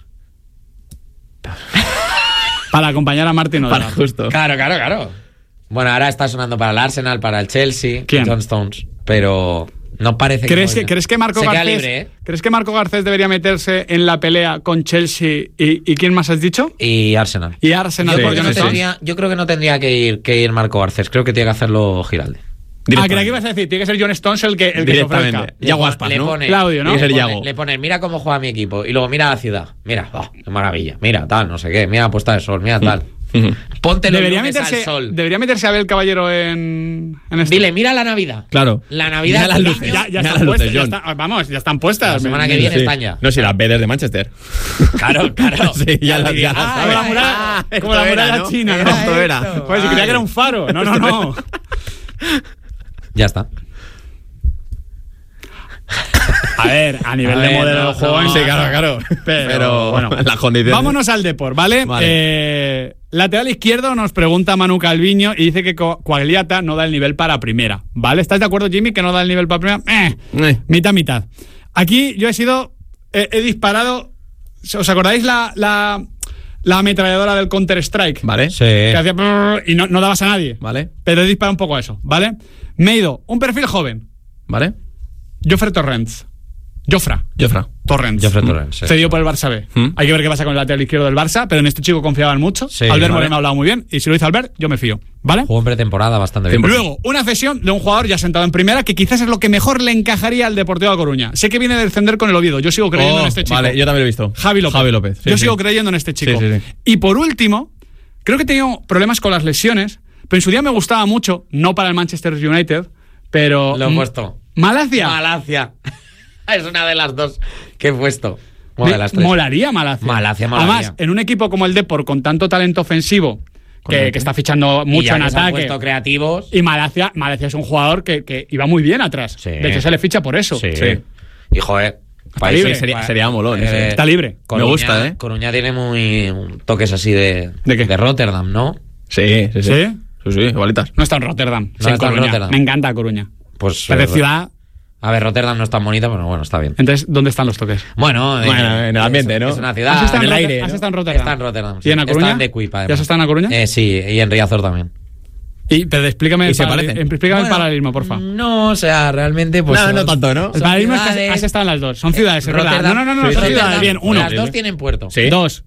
Para acompañar a Martin Para Odegaard. justo. Claro, claro, claro. Bueno, ahora está sonando para el Arsenal, para el Chelsea. ¿Quién? John Stones. Pero no parece ¿Crees que. que, ¿Crees que Marco Se queda Garcés libre, ¿eh? ¿Crees que Marco Garcés debería meterse en la pelea con Chelsea y, y quién más has dicho? Y Arsenal. Y Arsenal Yo, por creo que John no Stones. tendría, yo creo que no tendría que ir, que ir Marco Garcés. Creo que tiene que hacerlo Giralde. Ah, creía que ibas a decir, tiene que ser John Stones el que, el que se Directamente. ofrezca. Yago pon- Aspas, le ¿no? pone- Claudio, ¿no? Le Tiene que ser pone, Yago. le pone, mira cómo juega mi equipo. Y luego mira la ciudad. Mira, oh, qué maravilla. Mira, tal, no sé qué. Mira la puesta de sol, mira tal. Ponte los Debería lunes meterse, al sol. debería meterse Abel Caballero en, en esto. Dile, mira la Navidad. Claro. La Navidad. Mira las del luces. año. Ya, ya Mira están las puestas. luces, ya John. está- vamos, ya están puestas. La semana Me- que me- viene Sí. están ya. No, si las Veders de Manchester. Claro, claro. Sí, ya las ya Ah, las Como sabes. la muralla, Ah, como la esto era, muralla ¿no? china, ¿no? Esto era. Esto. Pues si creía que era un faro. No, no, no. Ya está. A ver, a nivel A de ver, modelo no, de juego. no, Sí, claro, claro. Pero, Pero, bueno, las condiciones. Vámonos al Depor, ¿vale? Vale. Eh, lateral izquierdo nos pregunta Manu Calviño y dice que Co- Quagliata no da el nivel para primera, ¿vale? ¿Estás de acuerdo, Jimmy, que no da el nivel para primera? Eh, Eh. mitad, mitad. Aquí yo he sido, he, he disparado, ¿os acordáis la, la, la ametralladora del Counter-Strike? Vale. Sí. Que hacía brrr y no, no dabas a nadie. Vale. Pero he disparado un poco a eso, ¿vale? Me he ido un perfil joven, Vale. Joffre Torrents. Jofra. Jofra. Torrents. Joffre Torrents, sí. Cedido por el Barça B. ¿Mm? Hay que ver qué pasa con el lateral izquierdo del Barça, pero en este chico confiaban mucho. Sí, Albert vale. Moreno ha hablado muy bien, y si lo hizo Albert, yo me fío. ¿Vale? Jugó en pretemporada bastante bien. Luego, una cesión de un jugador ya sentado en primera que quizás es lo que mejor le encajaría al Deportivo de A Coruña. Sé que viene de descender con el Oviedo. Yo sigo creyendo Oh, en este chico. Vale, yo también lo he visto. Javi López. Javi López. sí, yo sí. sigo creyendo en este chico. Sí, sí, sí. Y por último, creo que he tenido problemas con las lesiones, pero en su día me gustaba mucho, no para el Manchester United, pero... Lo he puesto. Malacia. Malacia. Es una de las dos que he puesto. Una de las tres. Molaría Malacia. Malacia, molaría. Además, en un equipo como el Depor, con tanto talento ofensivo, que, Correcto. que está fichando Y mucho ya en que se han ataque. puesto creativos. Y Malacia, Malacia es un jugador que, que iba muy bien atrás. Sí. De hecho, se le ficha por eso. Sí. Sí. Y joder. país- libre. Sería- sería molón, ese. Está libre. Coruña, Me gusta, ¿eh? Coruña tiene muy un toques así de, ¿De qué? Rotterdam, ¿no? Sí, sí, sí. ¿Sí? Sí, sí, igualitas. No está en Rotterdam. sí, No en está en Coruña. Rotterdam. Me encanta Coruña. Pues. Pero de eh, ciudad. A ver, Rotterdam no es tan bonita, pero bueno, está bien. Entonces, ¿dónde están los toques? Bueno, eh, Bueno, en el ambiente, es, ¿no? Es una ciudad. ¿Has estado en el Rotter- aire, has ¿no? estado en Rotterdam? Está en Rotterdam. ¿Y en A Coruña? Está en De Kuip, además. ¿Ya has estado en A Coruña? Eh, sí, y en Riazor también. Y, pero explícame, ¿Y el, se paralel- parecen? explícame el Bueno, paralelismo, porfa. No, o sea, realmente, pues. No, son- no tanto, ¿no? El son paralelismo es que has, ciudades- has estado en las dos. Son ciudades, es verdad. Rotterdam- No, no, no, no, Sí, son sí. ciudades. Rotterdam, Bien, uno. Las dos tienen puerto. Sí. Dos.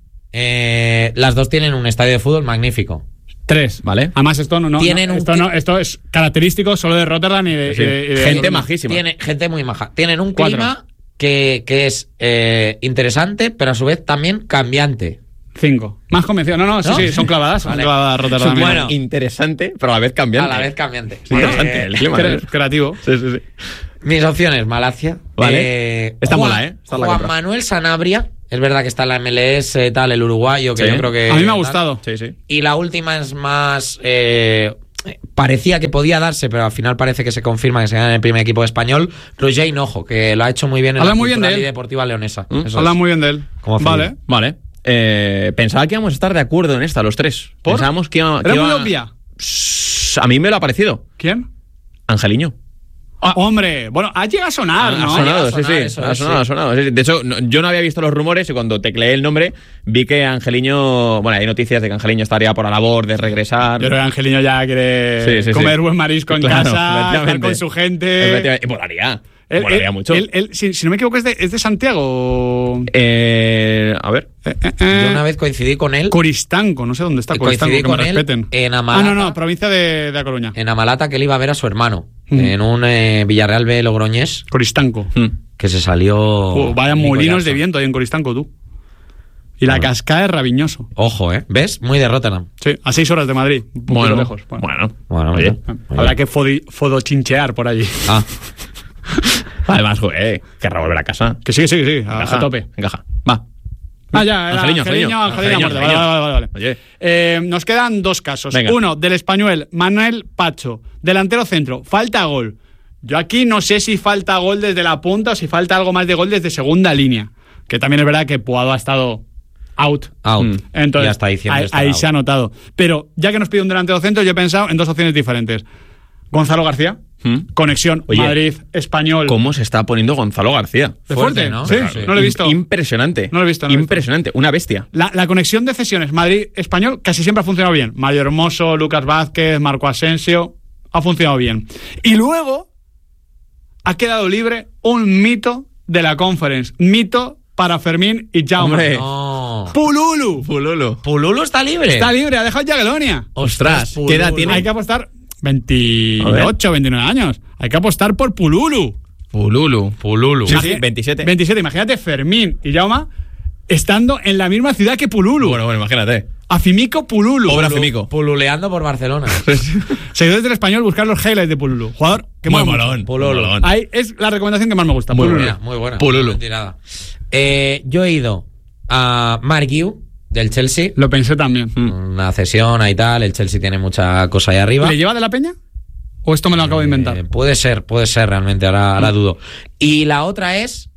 Eh, las dos tienen un estadio de fútbol magnífico. Tres. Vale. Además, esto no, no, Tienen no, un esto, cli- no esto es característico solo de Rotterdam y de, Sí. y de- y de- Gente y- majísima. Tiene gente muy maja. Tienen un Cuatro. clima que, que es eh, interesante, pero a su vez también cambiante. Cinco. Más convencido. No, no, sí, ¿No? sí, son clavadas. Son Vale. clavadas Rotterdam. Bueno. Interesante, pero a la vez cambiante. A la vez cambiante. Interesante Eh, el clima. Cre- ¿eh? creativo. Sí, sí, sí. Mis opciones, Malacia. Vale. Eh, Esta Juan, mola, ¿eh? Esta la Juan compro. Manuel Sanabria. Es verdad que está en la M L S, tal, el uruguayo, que Sí. yo creo que... A mí me ha tal. gustado. Sí, sí. Y la última es más... eh, parecía que podía darse, pero al final parece que se confirma que se gana en el primer equipo español. Roger Hinojo, que lo ha hecho muy bien en Habla la muy bien de Cultural y él. Deportiva Leonesa. ¿Mm? Eso Habla es. muy bien de él. Como Vale. Felipe. Vale. Eh, pensaba que íbamos a estar de acuerdo en esta, los tres. ¿Por? Pensábamos que iba, que Era muy iba- obvia. Sss, A mí me lo ha parecido. ¿Quién? Angeliño. Ah, hombre, bueno, ha llegado a sonar, Ha ¿no? sonado, Ha sí, sonado, sí. eso Ha es, sonado, ha sí. sonado. sí, sí. De hecho, no- yo no había visto los rumores y cuando tecleé el nombre vi que Angeliño. Bueno, hay noticias de que Angeliño estaría por la labor de regresar. Yo creo que Angelino ya quiere Sí, sí, sí. comer buen marisco en Claro, casa, estar efectivamente. con su gente. Efectivamente. Y molaría. Él- molaría él- mucho. él- él, si, si no me equivoco, es de, es de Santiago. Eh, a ver. Eh, eh, eh. Yo una vez coincidí con él Coristanco, no sé dónde está Coristanco, Coincidí que me con él respeten. en Ah, Amalata. no, no, provincia de, de A Coruña. en Amalata, que él iba a ver a su hermano Mm. en un eh, Villarreal B Logroñés, Coristanco. Hmm. que se salió... Oh, vaya Nico molinos de Jackson. viento ahí en Coristanco, tú. Y la Bueno. cascada es Raviñoso. Ojo, ¿eh? ¿Ves? Muy de Rotterdam. Sí, a seis horas de Madrid. Un poquito Bueno, lejos. bueno. Bueno, Oye. bueno. Habrá que fodi- fodochinchear por allí. Ah, Además, joder, querrá volver a casa. Que sí, sí, sí, a, Encaja, a tope. Encaja. Va. Ah, ya, era Angeliño, Angeliño, Angeliño, Angeliño a muerte. Vale, Angeliño. vale, vale, vale. Oye. Eh, nos quedan dos casos. Venga. Uno, del español, Manuel Pacho, delantero centro, falta gol. Yo aquí no sé si falta gol desde la punta o si falta algo más de gol desde segunda línea. Que también es verdad que Puado ha estado out. out. Mm. Entonces, y hasta diciembre ahí, estará ahí out. se ha notado. Pero ya que nos pide un delantero centro, yo he pensado en dos opciones diferentes. Gonzalo García, ¿Mm? conexión Oye, Madrid-Español. ¿Cómo se está poniendo Gonzalo García? ¿De Fuerte, fuerte? ¿no? Sí, Sí. no lo he visto. Impresionante. No lo he visto, no lo he visto. Impresionante. Una bestia. La, la conexión de cesiones Madrid-Español casi siempre ha funcionado bien. Mario Hermoso, Lucas Vázquez, Marco Asensio. Ha funcionado bien. Y luego ha quedado libre un mito de la Conference. Mito para Fermín y Jaume. Hombre. No. Pululu. Pulolo. Pululu está libre. Está libre, ha dejado Jagiellonia. Ostras, Pululu. ¿qué edad tiene? Hay que apostar veintiocho, veintinueve años. Hay que apostar por Pululu. Pululu. Pululu. Sí, Imagi- sí, veintisiete. veintisiete. Imagínate Fermín y Jaume estando en la misma ciudad que Pululu. Bueno, bueno, imagínate. Afimico Pululu. Obra Pulu- Fimico. Pululeando por Barcelona. Seguidores del español, buscar los highlights de Pululu. Jugador que Muy mola mucho. molón. Pululu. muy molón. Ahí es la recomendación que más me gusta. Muy Pululu. buena, muy buena. Pululu. Muy tirada. Eh, yo he ido a Mark Guiu, del Chelsea. Lo pensé también. Una cesión ahí tal. El Chelsea tiene mucha cosa ahí arriba. ¿Le lleva de la peña? ¿O esto me lo acabo de inventar? Eh, puede ser, puede ser realmente, ahora, ahora dudo. Y la otra es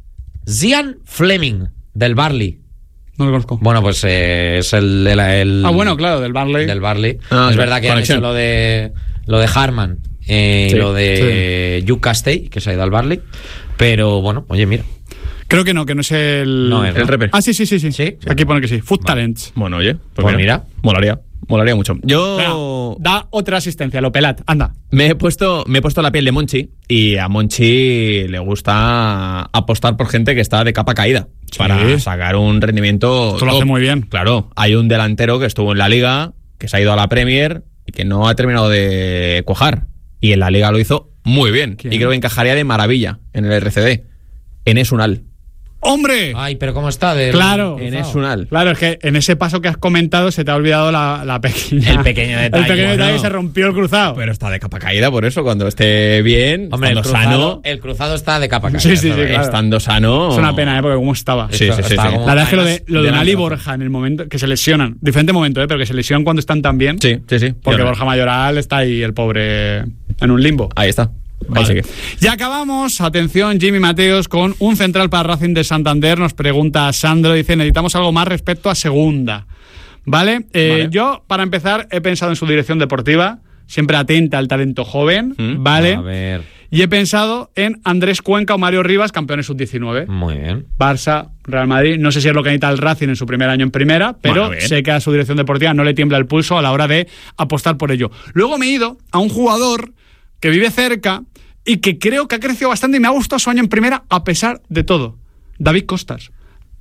Zian Fleming, del Barley. No lo conozco. Bueno, pues eh, es el, el, el- Ah, bueno, claro, del Barley. del Barley. Ah, es sí, verdad que han conexión. hecho lo de lo de Harman eh, y Sí, lo de Hugh Castell, que se ha ido al Barley. Pero bueno, oye, mira. Creo que no, que no es el... No es, El reper. Ah, sí, sí, sí, sí. Sí. Aquí pone que sí. Food Talents. Bueno, oye. Pues, Pues mira. mira. Molaría. Molaría mucho. Yo. Venga, da otra asistencia, lo pelat. Anda. Me he puesto, me he puesto la piel de Monchi y a Monchi le gusta apostar por gente que está de capa caída para sacar un rendimiento. Esto lo top. hace muy bien. Claro, hay un delantero que estuvo en la Liga, que se ha ido a la Premier y que no ha terminado de cuajar. Y en la Liga lo hizo muy bien. ¿Quién? Y creo que encajaría de maravilla en el R C D. Enes Unal. ¡Hombre! Ay, pero ¿cómo está? Del- Claro. Enes Unal. Claro, es que en ese paso que has comentado se te ha olvidado la, la pequeña... El pequeño detalle, El pequeño detalle bueno. que se rompió el cruzado. Pero está de capa caída por eso. Cuando esté bien, Hombre, el estando cruzado, sano. el cruzado está de capa caída. Sí, sí, sí, ¿sabes? claro. Estando sano. Es una pena, ¿eh? Porque cómo estaba. Sí, Esto sí, sí, está sí. como- La verdad es que lo de, además, lo de delante. Unal y Borja en el momento que se lesionan, diferente momento, ¿eh? Pero que se lesionan cuando están tan bien. Sí, sí, sí. Porque Yo no. Borja Mayoral está ahí, el pobre, en un limbo. Ahí está. Ahí Vale. sigue. Ya acabamos. Atención, Jimmy Mateos con un central para Racing de Santander. Nos pregunta Sandro, dice, necesitamos algo más respecto a segunda. ¿Vale? Eh, Vale. Yo, para empezar, he pensado en su dirección deportiva, siempre atenta al talento joven, Mm. ¿vale? A ver, Y he pensado en Andrés Cuenca o Mario Rivas, campeones sub diecinueve. muy bien. Barça, Real Madrid. No sé si es lo que necesita el Racing en su primer año en primera, pero Bueno, bien. sé que a su dirección deportiva no le tiembla el pulso a la hora de apostar por ello. Luego me he ido a un jugador que vive cerca y que creo que ha crecido bastante y me ha gustado su año en primera a pesar de todo. David Costas.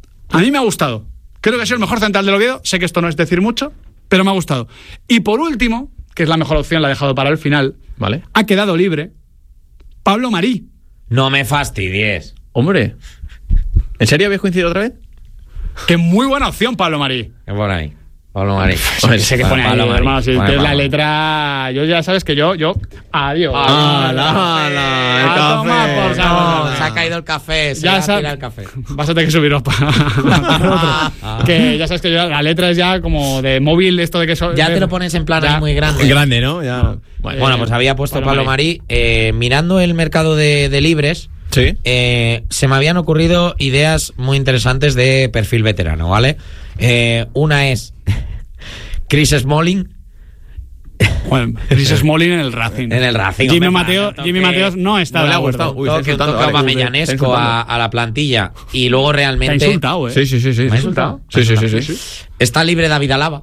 A mí me ha gustado. Creo que ha sido el mejor central del Oviedo. Sé que esto no es decir mucho, pero me ha gustado. Y por último, que es la mejor opción, la he dejado para el final, Vale. ha quedado libre Pablo Marí. No me fastidies. Hombre. ¿En serio habéis coincidido otra vez? Que muy buena opción, Pablo Marí. Es por ahí. Pablo Marí. Sé, sé que pone ahí, Pablo Marí. hermano. Si Pone es la Pablo. letra. Yo ya sabes que yo. yo adiós. ¡Hala, hala! El A tomar café. por saco. No, se ha caído el café. Se Ya ya sa- tira el café. Vas a tener que subirlo para otro. Que ya sabes que yo, la letra es ya como de móvil, esto de que so- Ya de- te lo pones en plan Ya. ahí muy grande. Grande, ¿no? Ya. Bueno, Bueno, pues había puesto Pablo Pablo Marí. Eh, mirando el mercado de, de libres, sí. eh, se me habían ocurrido ideas muy interesantes de perfil veterano, ¿vale? Eh, una es Chris Smalling Bueno, Chris Smalling en el Racing. en el Racing. Jimmy, hombre, Mateo, toque- Jimmy Mateos no está no de le ha acuerdo. gustado. Uy, toque, está un insultando, toque vale. aubamellanesco Está insultando. a, a la plantilla y luego Te ha realmente insultado, ¿eh? Sí, sí, sí, sí. ¿Me ha sí. insultado? Sí, sí, sí, sí. está libre David Alaba.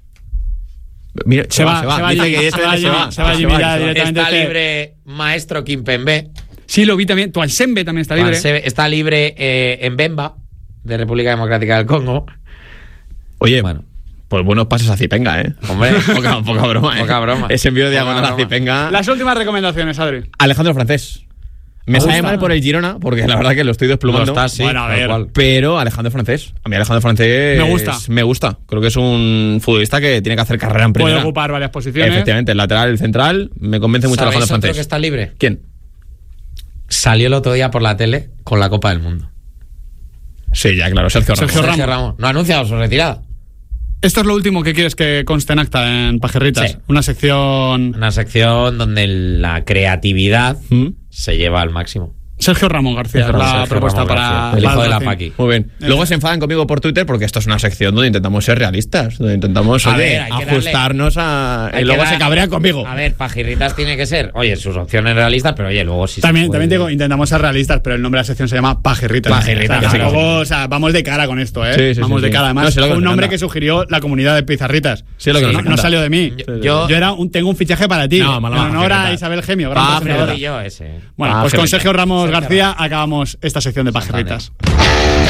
Mira, Se va, se va, Dice Jimmy, que este se va, se Jimmy, va. se va, Se Jimmy, va, ya se va. directamente. Está este- libre Maestro Kimpembe. Sí, lo vi también. Tuansembe también está libre. Se- Está libre eh, en Bemba, de República Democrática del Congo. Oye, Bueno. pues buenos pases a Zipenga, ¿eh? Hombre, poca, poca broma, ¿eh? Poca broma. Ese envío Poca diagonal a broma. Zipenga. Las últimas recomendaciones, Adri. Alejandro Francés. Me Me sabe gusta. mal por el Girona, porque la verdad que lo estoy desplumando. Lo está, sí, Bueno, a tal ver. cual. Pero Alejandro Francés. A mí Alejandro Francés Me gusta. Me gusta. Creo que es un futbolista que tiene que hacer carrera en Puede primera. ocupar varias posiciones. Efectivamente, el lateral, el central. Me convence mucho ¿Sabéis Alejandro otro Francés. que está libre? ¿Quién? Salió el otro día por la tele con la Copa del Mundo. Sí, ya, claro, Sergio Ramos. Sergio Sergio Ramos. No ha anunciado su retirada. Esto es lo último que quieres que conste en acta en Pajerritas. Sí. Una sección. Una sección donde la creatividad ¿Mm? se lleva al máximo. Sergio Ramón García, Sergio la Sergio propuesta Ramos para. García, el para hijo de la Racing. Paqui. Muy bien. Luego se enfadan conmigo por Twitter porque esto es una sección donde intentamos ser realistas, donde intentamos A oye, ver, hay que darle- ajustarnos a... Hay Y luego que dar- se cabrean conmigo. A ver, Pajirritas tiene que ser, oye, sus opciones realistas, pero oye, luego sí se También, puede. también digo, intentamos ser realistas, pero el nombre de la sección se llama Pajerritas. Pajerritas, O sea, sí, tampoco, sí. o sea, vamos de cara con esto, ¿eh? Sí, sí, vamos sí, de sí. cara. Además, No, sí, lo que fue un nos nombre encanta. que sugirió la comunidad de Pizarritas. Sí, lo que no, nos no encanta. salió de mí. Yo- Yo, yo- era un, tengo un fichaje para ti. No, malo, en honor a Pajerritas. Isabel Gemio, gran Ah, patrocinadora. Pero yo ese. Bueno, Ah, pues con Pajerritas. Sergio Ramos Sergio García Ramos. acabamos esta sección de Pajerritas.